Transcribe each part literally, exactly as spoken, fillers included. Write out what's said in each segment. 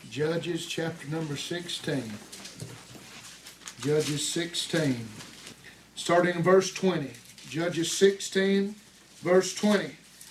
Judges chapter number sixteen. Judges sixteen. Starting in verse twenty. Judges sixteen, verse twenty.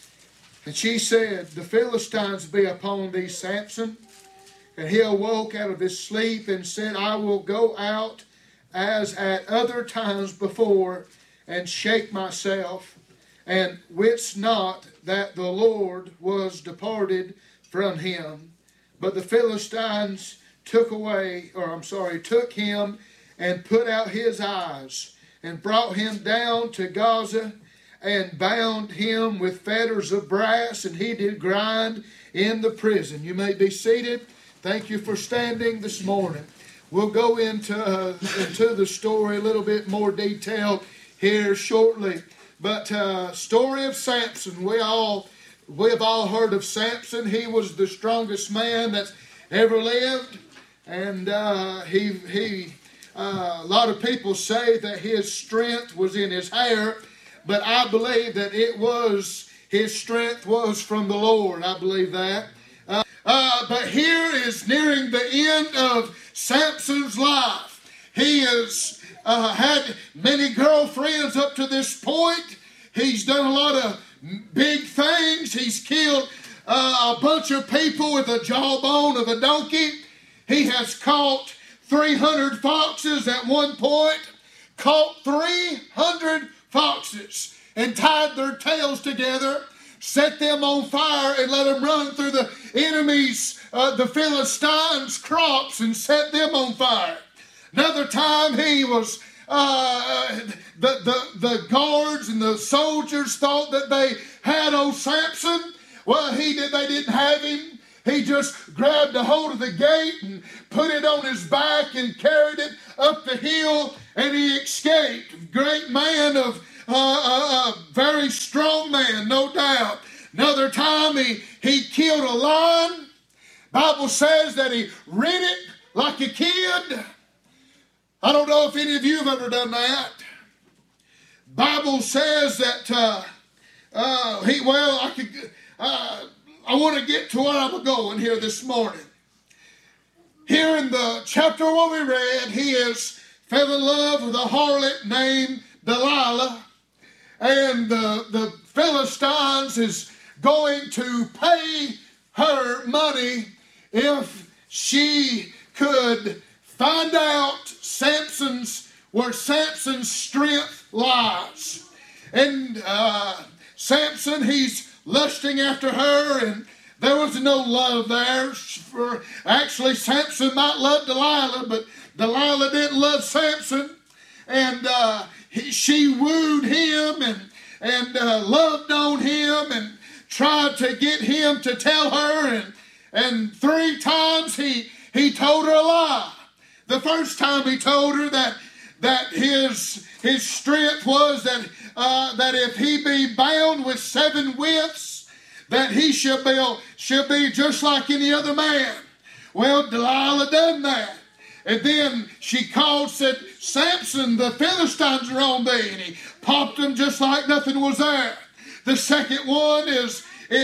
And she said, The Philistines be upon thee, Samson. And he awoke out of his sleep and said, I will go out as at other times before and shake myself, and wist not that the Lord was departed from him. But the Philistines took away, or I'm sorry, took him and put out his eyes, and brought him down to Gaza, and bound him with fetters of brass, and he did grind in the prison. You may be seated. Thank you for standing this morning. We'll go into, uh, into the story a little bit more detail here shortly. But uh, story of Samson. We all, we've all heard of Samson. He was the strongest man that's ever lived. And uh, he, he uh, a lot of people say that his strength was in his hair. But I believe that it was, his strength was from the Lord. I believe that. Uh, uh, but here is nearing the end of Samson's life. He has uh, had many girlfriends up to this point. He's done a lot of big things. He's killed uh, a bunch of people with a jawbone of a donkey. He has caught three hundred foxes at one point. Caught three hundred foxes and tied their tails together, set them on fire, and let them run through the enemies, uh, the Philistines' crops, and set them on fire. Another time he was, uh, the, the, the guards and the soldiers thought that they had old Samson. Well, he did, they didn't have him. He just grabbed a hold of the gate and put it on his back and carried it up the hill, and he escaped. Great man of a uh, uh, uh, very strong man, no doubt. Another time he, he killed a lion. Bible says that he rid it like a kid. I don't know if any of you have ever done that. Bible says that uh, uh, he, well, I could, uh, I want to get to where I'm going here this morning. Here in the chapter what we read, he is fell in love with a harlot named Delilah. And the, the Philistines is going to pay her money if she could find out Samson's, where Samson's strength lies. And uh, Samson, he's lusting after her, and there was no love there. For actually, Samson might love Delilah, but Delilah didn't love Samson. And uh, he, she wooed him and, and uh, loved on him and tried to get him to tell her. And, and three times he, he told her a lie. The first time he told her that, that his, his strength was that, uh, that if he be bound with seven whips, that he should be, should be just like any other man. Well, Delilah done that. And then she called, said, Samson, the Philistines are on thee. And he popped them just like nothing was there. The second one is,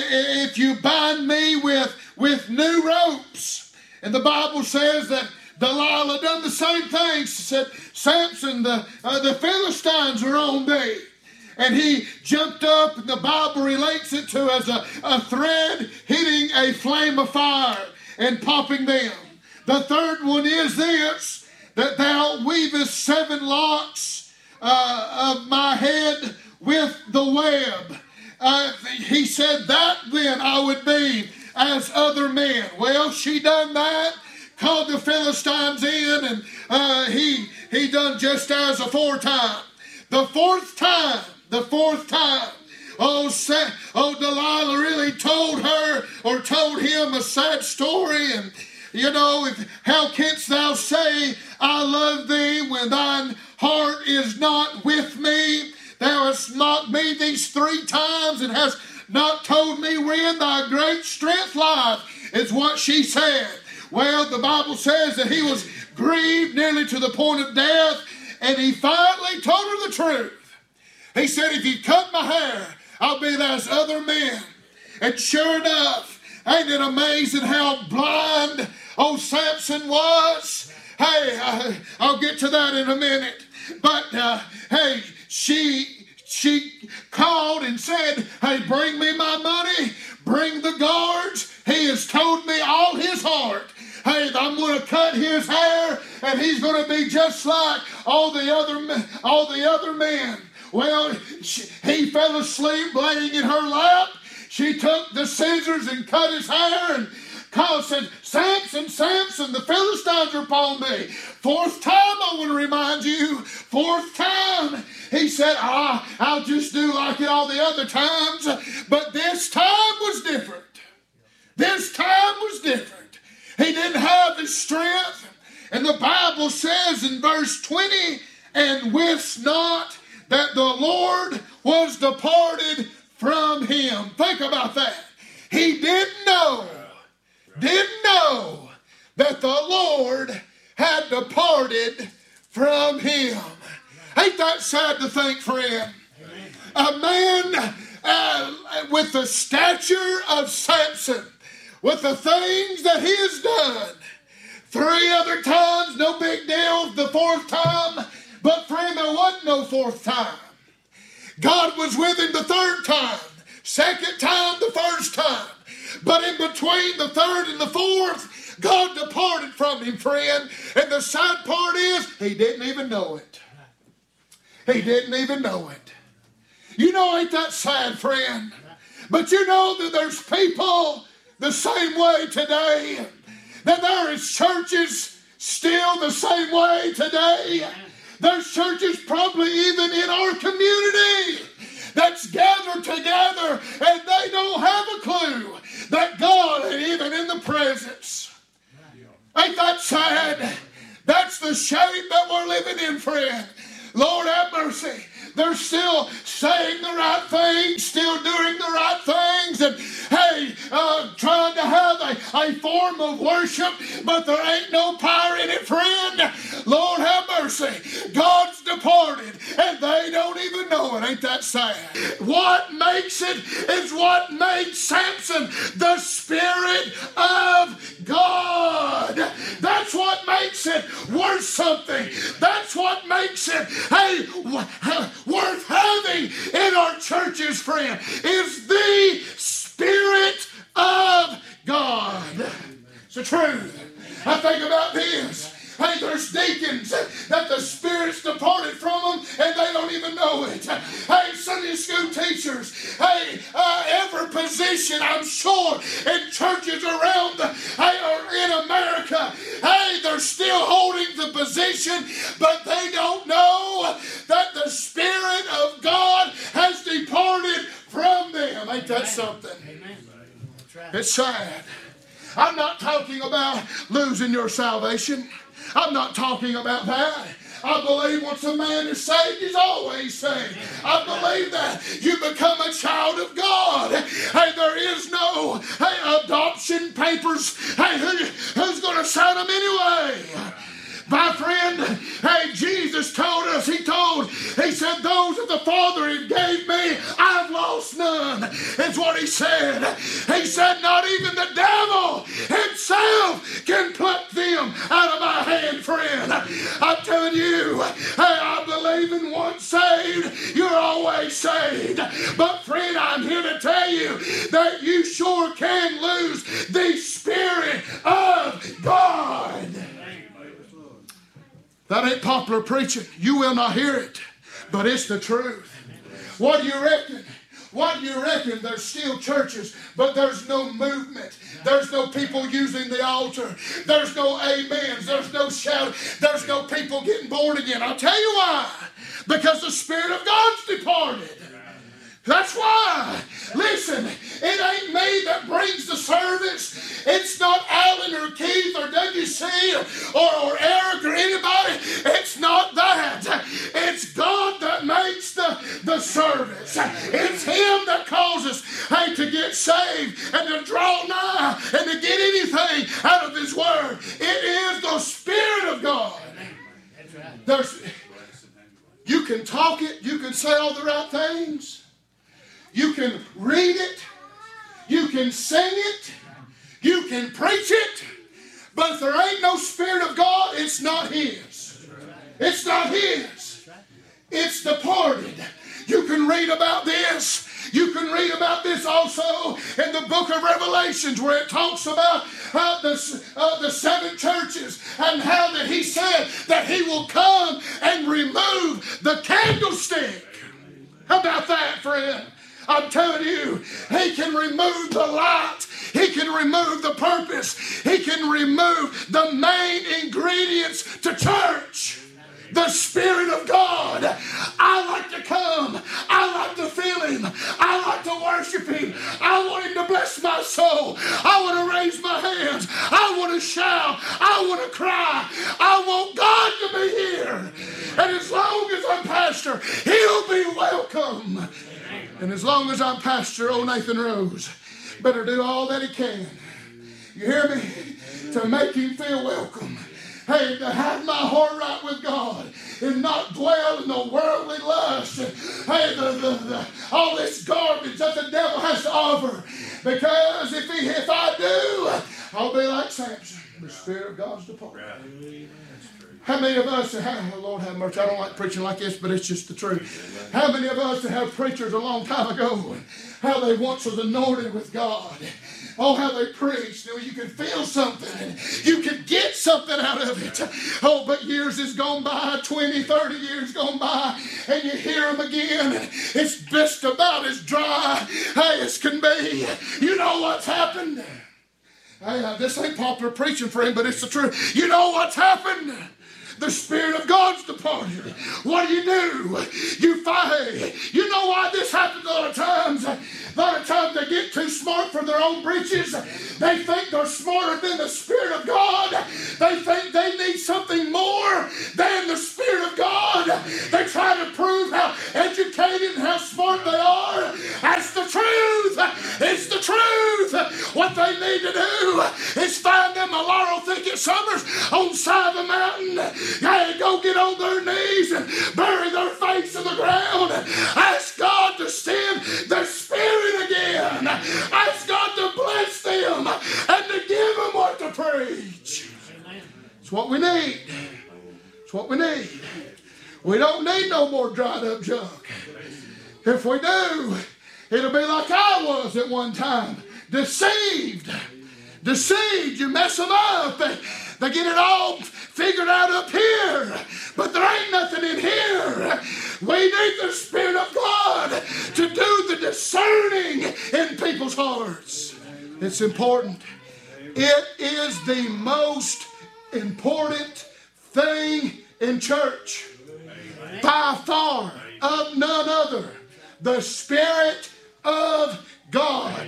if you bind me with, with new ropes. And the Bible says that Delilah done the same thing. She said, Samson, the, uh, the Philistines are on thee. And he jumped up, and the Bible relates it to as a, a thread hitting a flame of fire and popping them. The third one is this, that thou weavest seven locks uh, of my head with the web. Uh, he said that then I would be as other men. Well, she done that, called the Philistines in, and uh, he, he done just as aforetime. The fourth time, the fourth time, oh, oh, Delilah really told her or told him a sad story. And, you know, if, how canst thou say, I love thee, when thine heart is not with me? Thou hast mocked me these three times and hast not told me wherein thy great strength lieth, is what she said. Well, the Bible says that he was grieved nearly to the point of death, and he finally told her the truth. He said, if you cut my hair, I'll be as other men. And sure enough, ain't it amazing how blind old Samson was. Hey, uh, I'll get to that in a minute. But, uh, hey, she, she called and said, hey, bring me my money. Bring the guards. He has told me all his heart. Hey, I'm going to cut his hair, and he's going to be just like all the other, all the other men. Well, she, he fell asleep laying in her lap. She took the scissors and cut his hair and called, said, Samson, Samson, the Philistines are upon me. Fourth time, I want to remind you. Fourth time. He said, ah, I'll just do like it all the other times. But this time was different. This time was different. He didn't have his strength. And the Bible says in verse twenty, and wist not that the Lord was departed from him. Think about that. He didn't know, didn't know that the Lord had departed from him. Ain't that sad to think, friend? A man uh, with the stature of Samson, with the things that he has done. Three other times, no big deal. The fourth time, but friend, there wasn't no fourth time. God was with him the third time. Second time, the first time. But in between the third and the fourth, God departed from him, friend. And the sad part is, he didn't even know it. He didn't even know it. You know, ain't that sad, friend? But you know that there's people the same way today. That there is churches still the same way today. There's churches probably even in our community that's gathered together and they don't have a clue that God ain't even in the presence. Ain't that sad? That's the shape that we're living in, friend. Lord have mercy. They're still saying the right things, still doing the right things, and hey, uh, trying to have a, a form of worship, but there ain't no power in it, friend. Lord have mercy. God's departed, and they don't even know it. Ain't that sad? What makes it is what made Samson the Spirit of God. That's what makes it worth something. That's what makes it, hey, worth having in our churches, friend, is the Spirit of God. It's the truth. I think about this. Hey, there's deacons that the Spirit's departed from them and they don't even know it. Hey, Sunday school teachers. Hey, uh, every position, I'm sure, in churches around the, hey, or in America, hey, they're still holding the position, but they don't know that the Spirit of God has departed from them. Ain't that something? Amen. It's sad. I'm not talking about losing your salvation. I'm not talking about that. I believe once a man is saved, he's always saved. I believe that. You become a child of God. Hey, there is no, hey, adoption papers. Hey, who, who's going to sign them anyway? My friend, hey, Jesus told us, he told, he said, those of the Father he gave me, I've lost none. Is what he said. He said, not even the devil himself can pluck them out of my hand, friend. I'm telling you, hey, I believe in once saved, you're always saved. But friend, I'm here to tell you that you sure can lose the Spirit of God. That ain't popular preaching. You will not hear it. But it's the truth. What do you reckon? What do you reckon? There's still churches, but there's no movement. There's no people using the altar. There's no amens. There's no shout. There's no people getting born again. I'll tell you why. Because the Spirit of God's departed. That's why. Listen, it ain't me that brings the service. It's not Alan or Keith or W C or, or, or Eric or anybody. It's not that. It's God that makes the, the service. It's Him that causes, hey, to get saved and to draw nigh and to get anything out of His Word. It is the Spirit of God. There's, you can talk it. You can say all the right things. You can read it. You can sing it. You can preach it. But if there ain't no Spirit of God, it's not His. It's not His. It's departed. You can read about this. You can read about this also in the book of Revelations, where it talks about uh, the, uh, the seven churches and how that He said that He will come and remove the candlestick. How about that, friend? I'm telling you, He can remove the light. He can remove the purpose. He can remove the main ingredients to church. The Spirit of God. I like to come. I like to feel Him. I like to worship Him. I want Him to bless my soul. I want to raise my hands. I want to shout. I want to cry. I want God to be here. And as long as I'm pastor, He'll be welcome. And as long as I'm pastor, old Nathan Rose better do all that he can. You hear me? To make him feel welcome. Hey, to have my heart right with God and not dwell in the worldly lust. Hey, the, the, the, all this garbage that the devil has to offer. Because if he, if I do, I'll be like Samson. The Spirit of God's departed. How many of us, how, Lord have mercy, I don't like preaching like this, but it's just the truth. How many of us that have preachers a long time ago, how they once was anointed with God. Oh, how they preached. You know, you could feel something. And you could get something out of it. Oh, but years has gone by, twenty, thirty years gone by, and you hear them again. And it's just about as dry as can be. You know what's happened? Hey, this ain't popular preaching, friend, but it's the truth. You know what's happened? The Spirit of God's departed. What do you do? You fight. You know why this happens a lot of times? A lot of times they get too smart for their own britches. They think they're smarter than the Spirit of God. They think they need something more than the Spirit of God. They try to prove how educated and how smart they are. That's the truth. It's the truth. What they need to do is find them a laurel thicket summers on the side of the mountain. Hey, go get on their knees and bury their face in the ground. Ask God to send the Spirit again. Ask God to bless them and to give them what to preach. It's what we need. It's what we need. We don't need no more dried up junk. If we do, it'll be like I was at one time. Deceived. Deceived. You mess them up. They, they get it all figured out up here. But there ain't nothing in here. We need the Spirit of God to do the discerning in people's hearts. It's important. It is the most important thing in church. By far, of none other. The Spirit of God.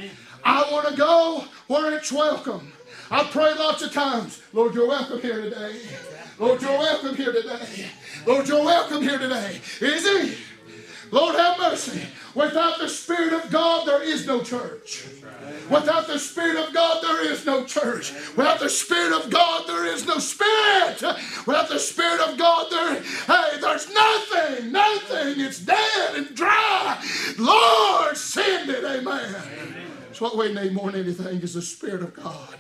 I want to go where it's welcome. I pray lots of times, Lord, you're welcome here today. Lord, you're welcome here today. Lord, you're welcome here today. Is He? Lord, have mercy. Without the Spirit of God, there is no church. Without the Spirit of God, there is no church. Without the Spirit of God, there is no Spirit. Without the Spirit of God, there, hey, there's nothing, nothing. It's dead and dry. Lord, send it. Amen. It's what we need more than anything is the Spirit of God.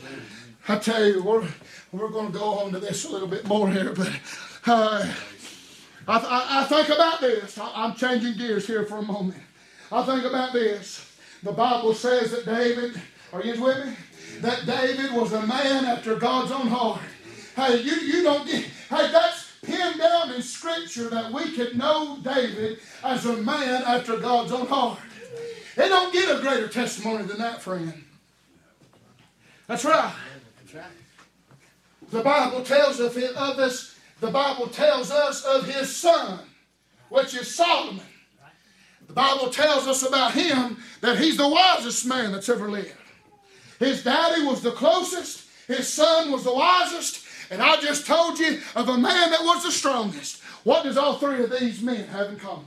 I tell you, we're, we're going to go on to this a little bit more here, but uh, I, I, I think about this. I, I'm changing gears here for a moment. I think about this. The Bible says that David, are you with me? That David was a man after God's own heart. Hey, you, you don't get, hey, that's pinned down in Scripture that we can know David as a man after God's own heart. It don't get a greater testimony than that, friend. That's right. That's right. The Bible tells of, his, of us, the Bible tells us of his son, which is Solomon. The Bible tells us about him that he's the wisest man that's ever lived. His daddy was the closest. His son was the wisest. And I just told you of a man that was the strongest. What does all three of these men have in common?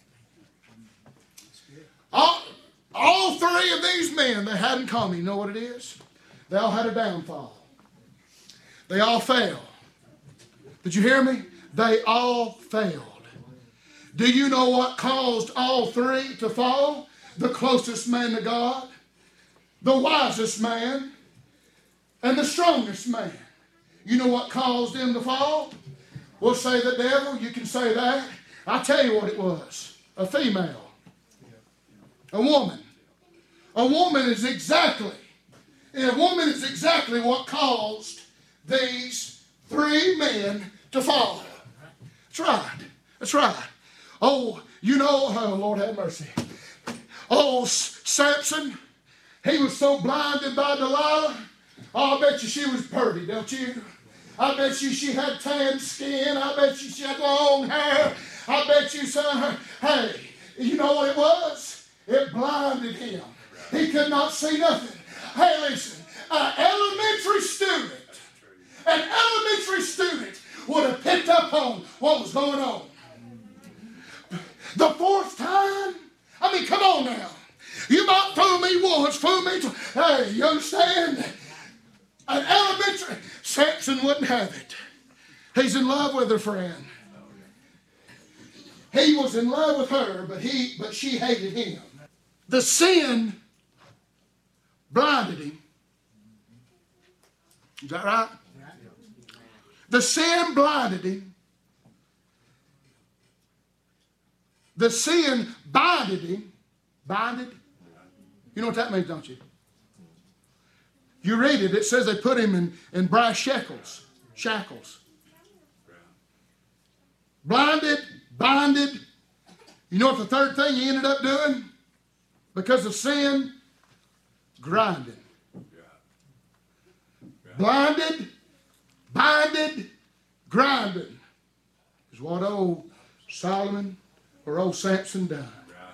All, all three of these men they had in common, you know what it is? They all had a downfall. They all failed. Did you hear me? They all failed. Do you know what caused all three to fall? The closest man to God, the wisest man, and the strongest man. You know what caused him to fall? We'll say the devil. You can say that. I'll tell you what it was. A female. A woman. A woman is exactly, a woman is exactly what caused these three men to fall. That's right. That's right. Oh, you know, oh, Lord have mercy. Oh, Samson, he was so blinded by Delilah. Oh, I bet you she was pretty, don't you? I bet you she had tan skin. I bet you she had long hair. I bet you, son, hey, you know what it was? It blinded him. He could not see nothing. Hey, listen, an elementary student, an elementary student would have picked up on what was going on. The fourth time, I mean, come on now. You might fool me once, fool me twice. Hey, you understand? An elementary, Samson wouldn't have it. He's in love with her friend. He was in love with her, but he, but she hated him. The sin blinded him. Is that right? The sin blinded him. The sin binded him. Binded? You know what that means, don't you? You read it, it says they put him in, in brass shackles. Shackles. Blinded, binded. You know what the third thing he ended up doing? Because of sin? Grinding. Blinded, binded, grinding is what old Solomon or old Samson done.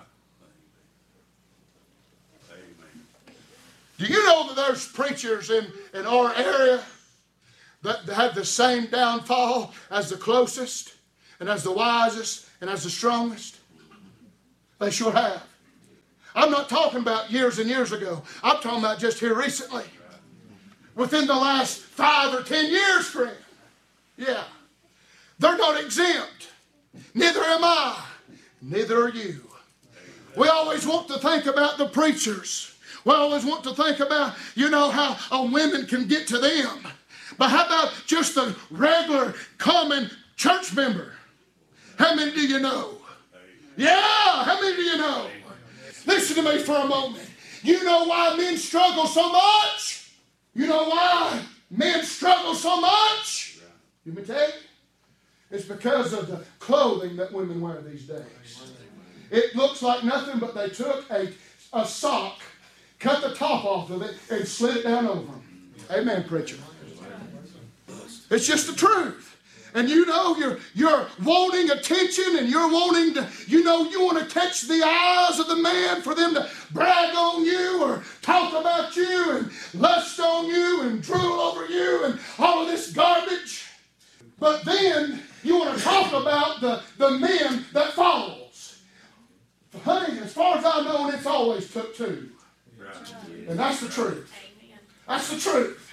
Do you know that there's preachers in, in our area that have the same downfall as the closest and as the wisest and as the strongest? They sure have. I'm not talking about years and years ago. I'm talking about just here recently. Within the last five or ten years, friend. Yeah. They're not exempt. Neither am I. Neither are you. We always want to think about the preachers. We always want to think about, you know, how uh, women can get to them. But how about just a regular, common church member? How many do you know? Yeah, how many do you know? Listen to me for a moment. You know why men struggle so much? You know why men struggle so much? Let me tell you. It's because of the clothing that women wear these days. It looks like nothing, but they took a, a sock, cut the top off of it, and slid it down over them. Amen, preacher. It's just the truth. And you know, you're, you're wanting attention and you're wanting to, you know, you want to catch the eyes of the man for them to brag on you or talk about you and lust on you and drool over you and all of this garbage. But then you want to talk about the, the men that follows. Honey, as far as I know, it's always took two. And that's the truth. That's the truth.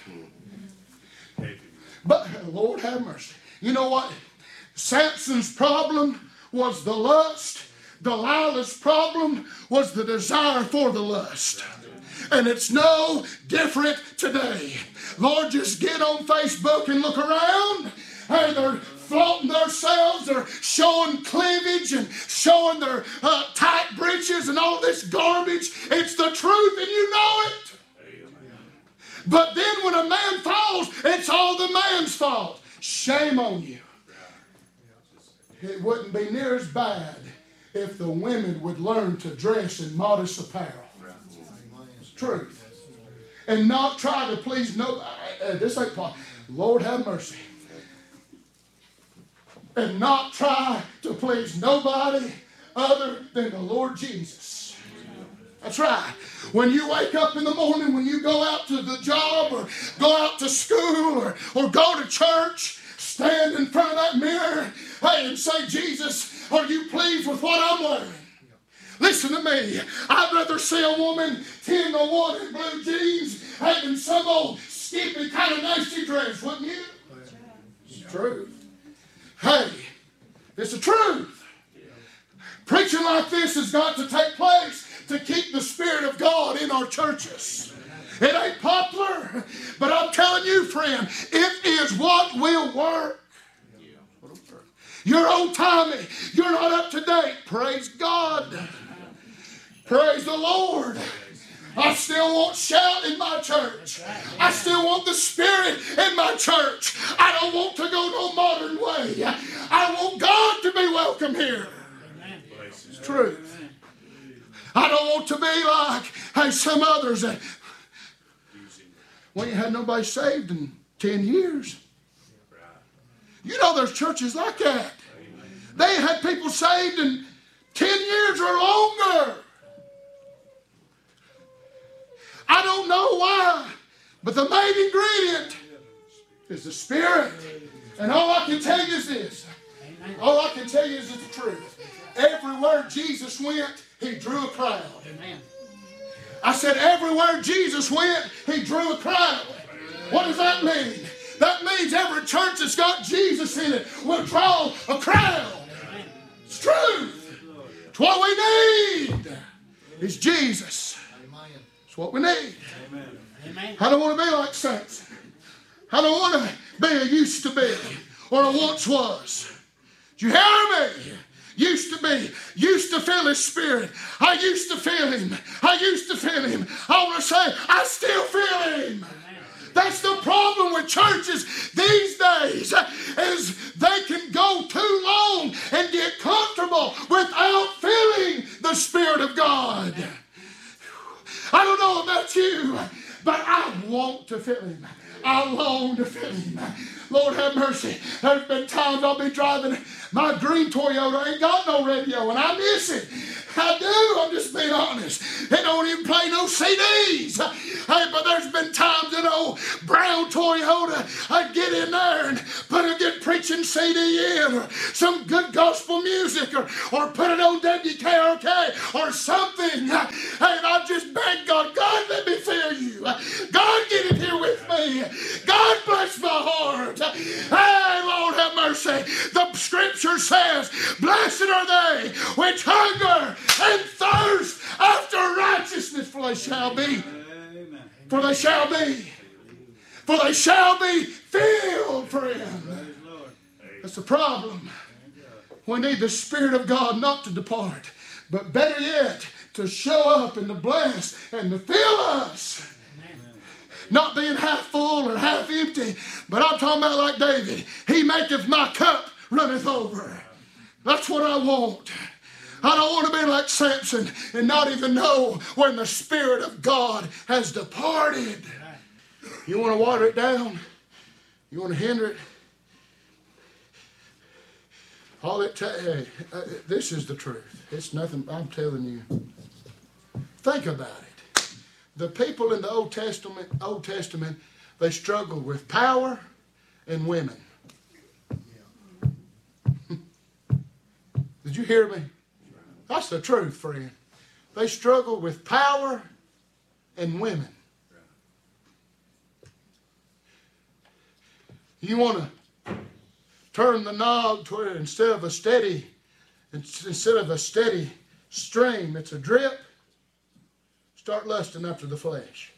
But, Lord have mercy. You know what? Samson's problem was the lust. Delilah's problem was the desire for the lust. And it's no different today. Lord, just get on Facebook and look around. Hey, they're flaunting themselves. They're showing cleavage and showing their uh, tight breeches and all this garbage. It's the truth and you know it. But then when a man falls, it's all the man's fault. Shame on you. It wouldn't be near as bad if the women would learn to dress in modest apparel. It's truth. And not try to please nobody. Uh, this ain't possible. Lord have mercy. And not try to please nobody other than the Lord Jesus. That's right. When you wake up in the morning, when you go out to the job or go out to school or, or go to church, stand in front of that mirror, hey, and say, Jesus, are you pleased with what I'm wearing? Listen to me. I'd rather see a woman ten to one in blue jeans having some old skimpy kind of nasty dress, wouldn't you? It's the truth. Hey, it's the truth. Preaching like this has got to take place to keep the Spirit of God in our churches. It ain't popular, but I'm telling you, friend, it is what will work. You're old-timey. You're not up to date. Praise God. Praise the Lord. I still want shout in my church. I still want the Spirit in my church. I don't want to go no modern way. I want God to be welcome here. It's truth. I don't want to be like hey, some others that we ain't had nobody saved in ten years. You know there's churches like that. They had people saved in ten years or longer. I don't know why, but the main ingredient is the Spirit. And all I can tell you is this. All I can tell you is the truth. Everywhere Jesus went, he drew a crowd. I said everywhere Jesus went, he drew a crowd. What does that mean? That means every church that's got Jesus in it will draw a crowd. It's truth. It's what we need. Is Jesus. It's what we need. I don't want to be like Samson. I don't want to be a used to be or a once was. Did you hear me? Used to be, used to feel His Spirit. I used to feel Him. I used to feel Him. I want to say, I still feel Him. That's the problem with churches these days, is they can go too long and get comfortable without feeling the Spirit of God. I don't know about you, but I want to feel Him. I long to feel Him. Lord have mercy. There's been times I'll be driving my green Toyota, ain't got no radio, and I miss it. I do, I'm just being honest. They don't even play no C Ds. Hey, but there's been times in old brown Toyota, I'd get in there and put a good preaching C D in, or some good gospel music, or, or put it on W K R K, or something. Hey, and I just beg God, God, let me feel you. God, get in here with me. God, bless my heart. Hey, Lord, have mercy. The Scripture says, blessed are they which hunger and thirst after righteousness, for they shall be. For they shall be. For they shall be filled, friend. That's the problem. We need the Spirit of God not to depart, but better yet, to show up and to bless and to fill us. Not being half full or half empty, but I'm talking about like David. He maketh my cup runneth over. That's what I want. I don't want to be like Samson and not even know when the Spirit of God has departed. You want to water it down? You want to hinder it? All it ta- hey, uh, this is the truth. It's nothing, I'm telling you. Think about it. The people in the Old Testament, Old Testament, they struggled with power and women. Did you hear me? That's the truth, friend. They struggled with power and women. You want to turn the knob to where instead of a steady, instead of a steady stream, it's a drip. Start lusting after the flesh.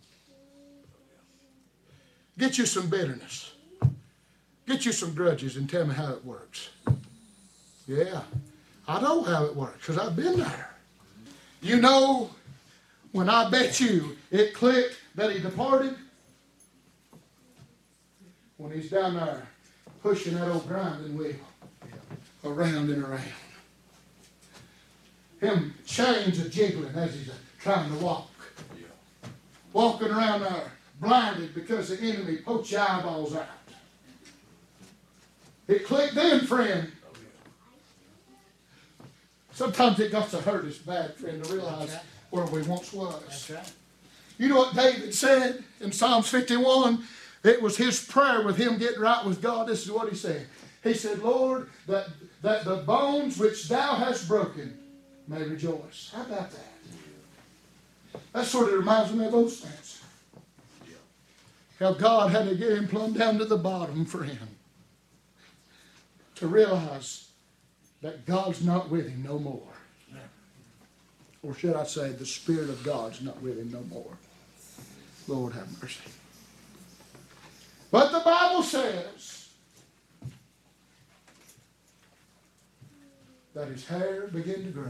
Get you some bitterness. Get you some grudges and tell me how it works. Yeah, I know how it works because I've been there. You know, when I bet you it clicked that he departed, when he's down there pushing that old grinding wheel around and around. Him chains are jiggling as he's trying to walk. Walking around there blinded because the enemy pokes your eyeballs out. It clicked then, friend. Sometimes it got to hurt us bad, friend, to realize right. where we once was. That's right. You know what David said in Psalms fifty-one? It was his prayer with him getting right with God. This is what he said. He said, Lord, that, that the bones which thou hast broken may rejoice. How about that? That sort of reminds me of those things. How God had to get him plumb down to the bottom for him to realize that God's not with him no more. Or should I say, the Spirit of God's not with him no more. Lord have mercy. But the Bible says that his hair began to grow.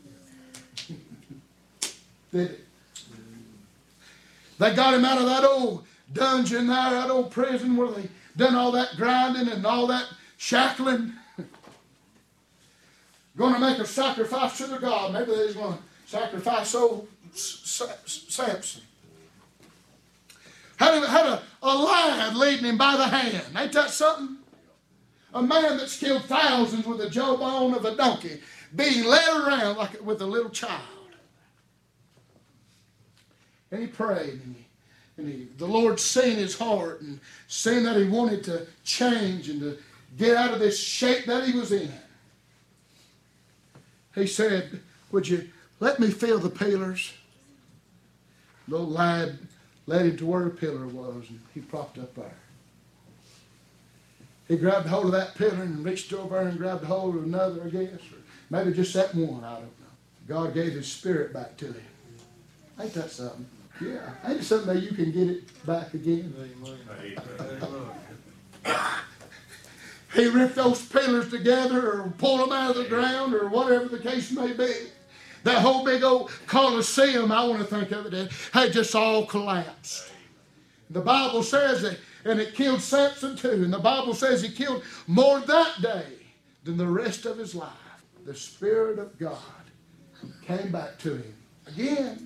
Did it? They got him out of that old dungeon there, that old prison where they done all that grinding and all that shackling. Going to make a sacrifice to their God. Maybe they was going to sacrifice old Samson. Had, a, had a, a lad leading him by the hand. Ain't that something? A man that's killed thousands with the jawbone of a donkey being led around like with a little child. And he prayed, and, he, and he, the Lord seen his heart and seen that he wanted to change and to get out of this shape that he was in. He said, would you let me feel the pillars? The old lad led him to where a pillar was, and he propped up there. He grabbed hold of that pillar and reached over and grabbed hold of another, I guess, or maybe just that one, I don't know. God gave his spirit back to him. Ain't that something? Yeah. Ain't it something that you can get it back again? He ripped those pillars together or pulled them out of the ground or whatever the case may be. That whole big old Colosseum, I want to think of it, had just all collapsed. The Bible says that, and it killed Samson too. And the Bible says he killed more that day than the rest of his life. The Spirit of God came back to him again.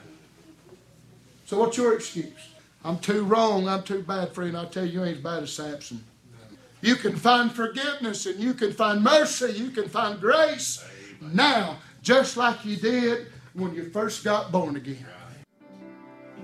So what's your excuse? I'm too wrong, I'm too bad, friend. I tell you, you ain't as bad as Samson. You can find forgiveness and you can find mercy. You can find grace now, just like you did when you first got born again.